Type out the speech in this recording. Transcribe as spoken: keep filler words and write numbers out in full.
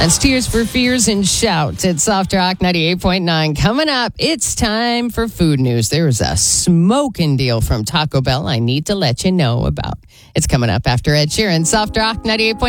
That's Tears for Fears and Shout at Soft Rock ninety-eight point nine. Coming up, it's time for food news. There is a smoking deal from Taco Bell I need to let you know about. It's coming up after Ed Sheeran, Soft Rock ninety-eight point nine.